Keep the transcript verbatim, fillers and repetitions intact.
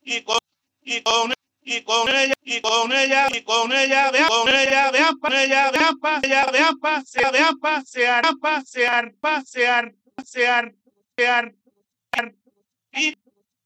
y con y con y con ella y con ella y con ella vea con ella vea pa ella vea pa ella vea pa se vea pa se arpa se arpa se arpa se arpa se arpa y